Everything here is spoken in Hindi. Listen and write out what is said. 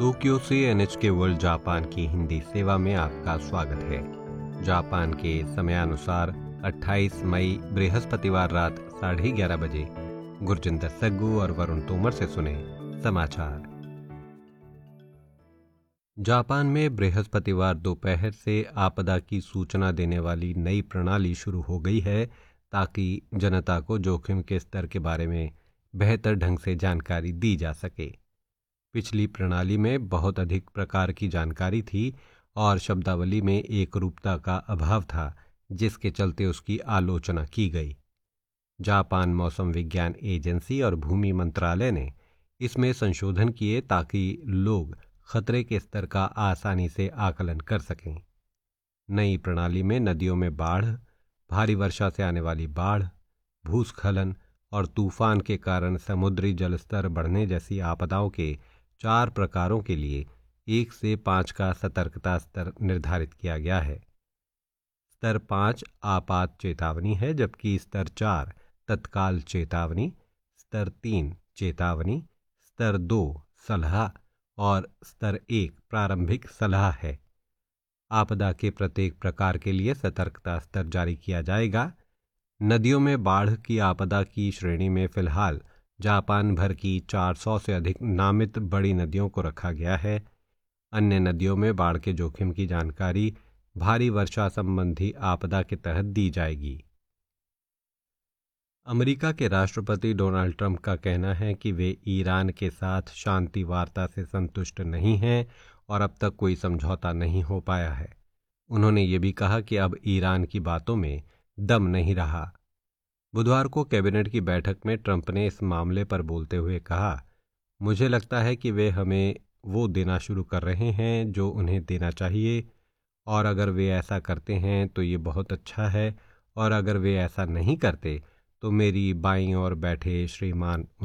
टोक्यो से NHK वर्ल्ड जापान की हिंदी सेवा में आपका स्वागत है। जापान के समयानुसार 28 मई बृहस्पतिवार रात 11:30 बजे गुरजिंदर सग्गू और वरुण तोमर से सुने समाचार। जापान में बृहस्पतिवार दोपहर से आपदा की सूचना देने वाली नई प्रणाली शुरू हो गई है ताकि जनता को जोखिम के स्तर के बारे में बेहतर ढंग से जानकारी दी जा सके। पिछली प्रणाली में बहुत अधिक प्रकार की जानकारी थी और शब्दावली में एक रूपता का अभाव था, जिसके चलते उसकी आलोचना की गई। जापान मौसम विज्ञान एजेंसी और भूमि मंत्रालय ने इसमें संशोधन किए ताकि लोग खतरे के स्तर का आसानी से आकलन कर सकें। नई प्रणाली में नदियों में बाढ़, भारी वर्षा से आने वाली बाढ़, भूस्खलन और तूफान के कारण समुद्री जलस्तर बढ़ने जैसी आपदाओं के 4 प्रकारों के लिए 1 से 5 का सतर्कता स्तर निर्धारित किया गया है। स्तर 5 आपात चेतावनी है, जबकि स्तर 4 तत्काल चेतावनी, स्तर 3 चेतावनी, स्तर 2 सलाह और स्तर 1 प्रारंभिक सलाह है। आपदा के प्रत्येक प्रकार के लिए सतर्कता स्तर जारी किया जाएगा। नदियों में बाढ़ की आपदा की श्रेणी में फिलहाल जापान भर की 400 से अधिक नामित बड़ी नदियों को रखा गया है। अन्य नदियों में बाढ़ के जोखिम की जानकारी भारी वर्षा संबंधी आपदा के तहत दी जाएगी। अमेरिका के राष्ट्रपति डोनाल्ड ट्रंप का कहना है कि वे ईरान के साथ शांति वार्ता से संतुष्ट नहीं हैं और अब तक कोई समझौता नहीं हो पाया है। उन्होंने ये भी कहा कि अब ईरान की बातों में दम नहीं रहा। बुधवार को कैबिनेट की बैठक में ट्रंप ने इस मामले पर बोलते हुए कहा, मुझे लगता है कि वे हमें वो देना शुरू कर रहे हैं जो उन्हें देना चाहिए, और अगर वे ऐसा करते हैं तो ये बहुत अच्छा है, और अगर वे ऐसा नहीं करते तो मेरी बाईं ओर बैठे श्रीमान